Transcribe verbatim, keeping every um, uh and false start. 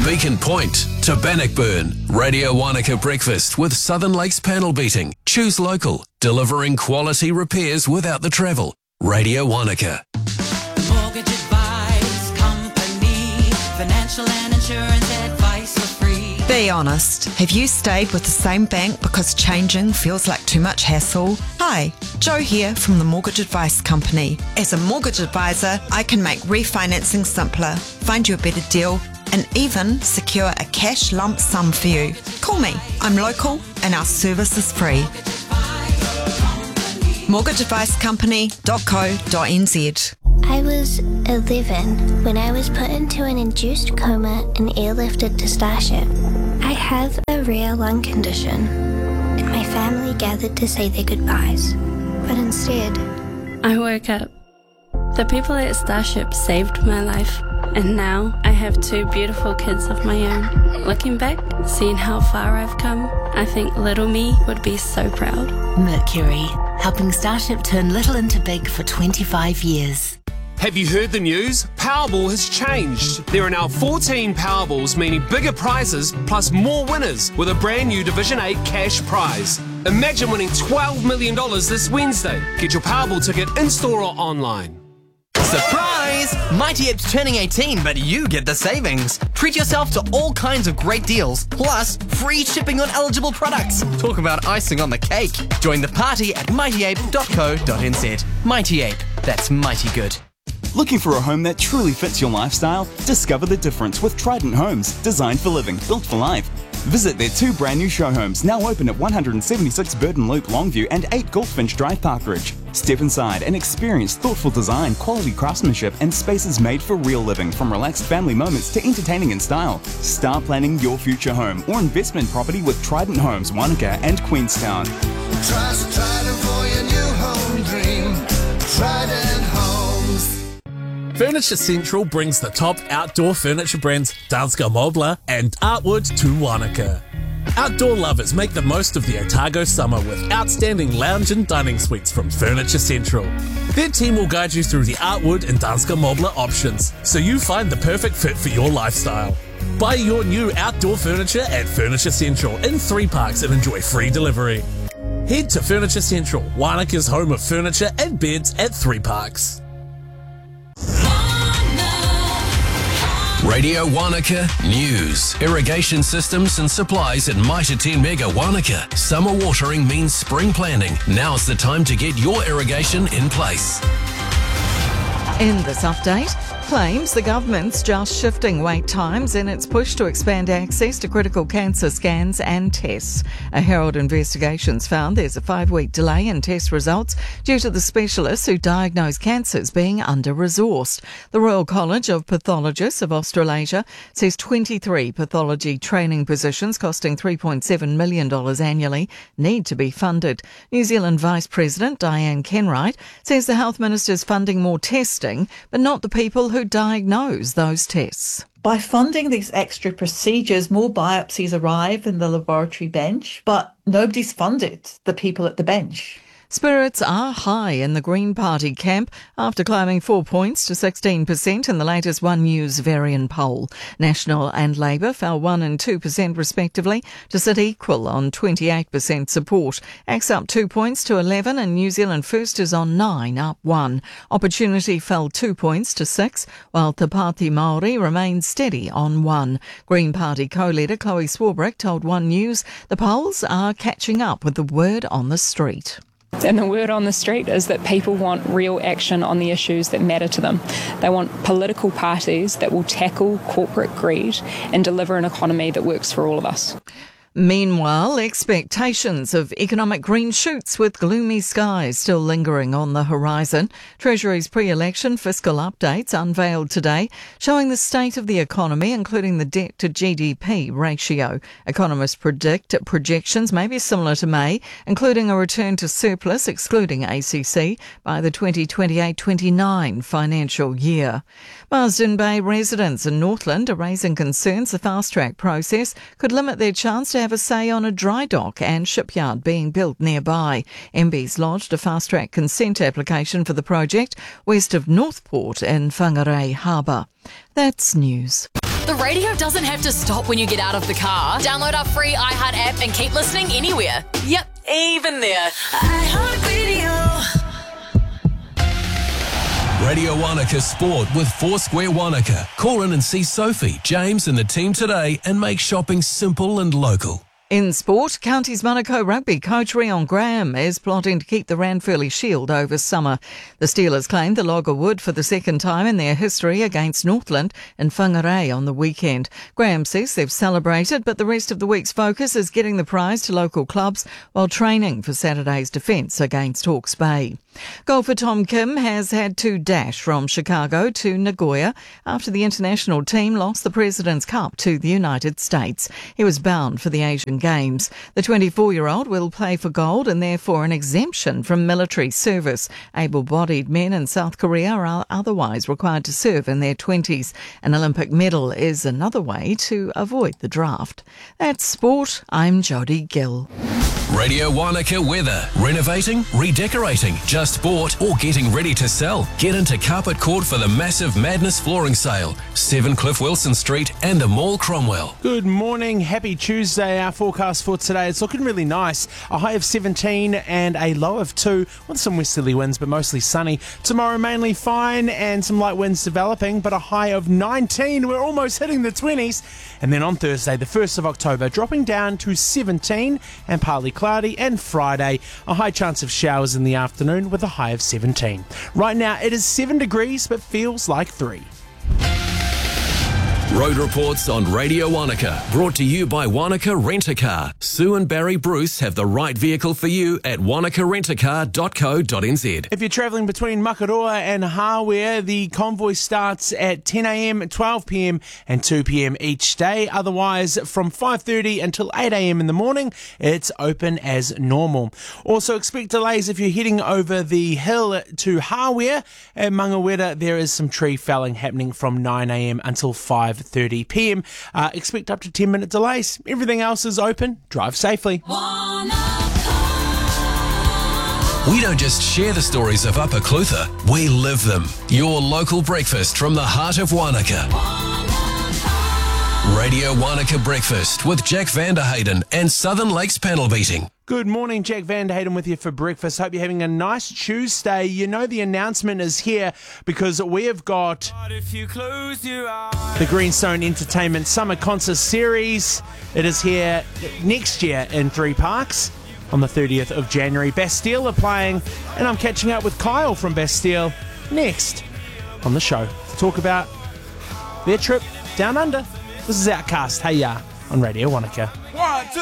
Beacon Point to Bannockburn. Radio Wanaka Breakfast with Southern Lakes Panel Beating. Choose local, delivering quality repairs without the travel. Radio Wanaka. Mortgage Advice Company. Financial and insurance advice for free. Be honest. Have you stayed with the same bank because changing feels like too much hassle? Hi, Jo here from the Mortgage Advice Company. As a mortgage advisor, I can make refinancing simpler, find you a better deal, and even secure a cash lump sum for you. Call me. I'm local and our service is free. mortgage advice company dot co dot n z. I was eleven when I was put into an induced coma and airlifted to Starship. I have a rare lung condition, and my family gathered to say their goodbyes. But instead, I woke up. The people at Starship saved my life, and now I have two beautiful kids of my own. Looking back, seeing how far I've come, I think little me would be so proud. Mercury, helping Starship turn little into big for twenty-five years. Have you heard the news? Powerball has changed. There are now fourteen Powerballs, meaning bigger prizes plus more winners with a brand new Division eight cash prize. Imagine winning twelve million dollars this Wednesday. Get your Powerball ticket in-store or online. Surprise! Mighty Ape's turning eighteen, but you get the savings. Treat yourself to all kinds of great deals, plus free shipping on eligible products. Talk about icing on the cake. Join the party at mighty ape dot co dot n z. Mighty Ape, that's mighty good. Looking for a home that truly fits your lifestyle? Discover the difference with Trident Homes, designed for living, built for life. Visit their two brand new show homes, now open at one seventy-six Burton Loop, Longview, and eight Goldfinch Drive, Parkridge. Step inside and experience thoughtful design, quality craftsmanship, and spaces made for real living, from relaxed family moments to entertaining in style. Start planning your future home or investment property with Trident Homes, Wanaka and Queenstown. Trust Trident for your new home dream. Trident Homes. Furniture Central brings the top outdoor furniture brands Danska Möbler and Artwood to Wanaka. Outdoor lovers make the most of the Otago summer with outstanding lounge and dining suites from Furniture Central. Their team will guide you through the Artwood and Danska Möbler options so you find the perfect fit for your lifestyle. Buy your new outdoor furniture at Furniture Central in three parks and enjoy free delivery. Head to Furniture Central, Wanaka's home of furniture and beds at three parks. Radio Wanaka News. Irrigation systems and supplies at Mitre ten Mega Wanaka. Summer watering means spring planting. Now's the time to get your irrigation in place. In this update, claims the government's just shifting wait times in its push to expand access to critical cancer scans and tests. A Herald Investigations found there's a five-week delay in test results due to the specialists who diagnose cancers being under-resourced. The Royal College of Pathologists of Australasia says twenty-three pathology training positions costing three point seven million dollars annually need to be funded. New Zealand Vice President Diane Kenwright says the Health Minister's funding more testing, but not the people who diagnose those tests. By funding these extra procedures, more biopsies arrive in the laboratory bench, but nobody's funded the people at the bench. Spirits are high in the Green Party camp after climbing four points to sixteen percent in the latest One News Varian poll. National and Labour fell one and two percent respectively to sit equal on twenty-eight percent support. Axe up two points to eleven and New Zealand First is on nine, up one. Opportunity fell two points to six, while Te Pāti Māori remained steady on one. Green Party co-leader Chloe Swarbrick told One News the polls are catching up with the word on the street. And the word on the street is that people want real action on the issues that matter to them. They want political parties that will tackle corporate greed and deliver an economy that works for all of us. Meanwhile, expectations of economic green shoots with gloomy skies still lingering on the horizon. Treasury's pre-election fiscal updates unveiled today, showing the state of the economy, including the debt to G D P ratio. Economists predict projections may be similar to May, including a return to surplus, excluding A C C, by the twenty twenty-eight twenty-nine financial year. Marsden Bay residents in Northland are raising concerns the fast-track process could limit their chance to have a say on a dry dock and shipyard being built nearby. M B's lodged a fast-track consent application for the project west of Northport in Whangarei Harbour. That's news. The radio doesn't have to stop when you get out of the car. Download our free iHeart app and keep listening anywhere. Yep, even there. iHeartRadio. Radio Wanaka Sport with Foursquare Wanaka. Call in and see Sophie, James and the team today and make shopping simple and local. In sport, Counties Manukau Rugby coach Rion Graham is plotting to keep the Ranfurly Shield over summer. The Steelers claimed the logger would for the second time in their history against Northland in Whangarei on the weekend. Graham says they've celebrated, but the rest of the week's focus is getting the prize to local clubs while training for Saturday's defence against Hawke's Bay. Golfer Tom Kim has had to dash from Chicago to Nagoya after the international team lost the President's Cup to the United States. He was bound for the Asian Games. The twenty-four-year-old will play for gold and therefore an exemption from military service. Able-bodied men in South Korea are otherwise required to serve in their twenties. An Olympic medal is another way to avoid the draft. That's sport. I'm Jodie Gill. Radio Wanaka weather. Renovating, redecorating, just bought or getting ready to sell. Get into Carpet Court for the massive Madness flooring sale. seven Cliff Wilson Street and the Mall Cromwell. Good morning. Happy Tuesday. Our forecast for today, it's looking really nice. A high of seventeen and a low of two with some westerly winds, but mostly sunny. Tomorrow mainly fine and some light winds developing, but a high of nineteen. We're almost hitting the twenties. And then on Thursday, the first of October, dropping down to seventeen and partly cloudy, and Friday, a high chance of showers in the afternoon with a high of seventeen. Right now, it is seven degrees, but feels like three. Road reports on Radio Wanaka, brought to you by Wanaka Rent-A-Car. Sue and Barry Bruce have the right vehicle for you at wanaka rent a car dot co dot n z. If you're travelling between Makaroa and Hawea, the convoy starts at ten a m, twelve p m and two p m each day. Otherwise, from five thirty until eight a m in the morning, it's open as normal. Also expect delays if you're heading over the hill to Hawea. At Mangawera, there is some tree felling happening from nine a m until five thirty p m. Uh, expect up to ten minute delays. Everything else is open. Drive safely. We don't just share the stories of Upper Clutha, we live them. Your local breakfast from the heart of Wanaka. Radio Wanaka Breakfast with Jack Vanderhayden and Southern Lakes Panel Beating. Good morning, Jack Vanderhayden with you for breakfast. Hope you're having a nice Tuesday. You know the announcement is here because we have got the Greenstone Entertainment Summer Concert Series. It is here next year in three parks on the thirtieth of January. Bastille are playing, and I'm catching up with Kyle from Bastille next on the show to talk about their trip down under. This is Outcast, Hey Ya, on Radio Wanaka. One, two.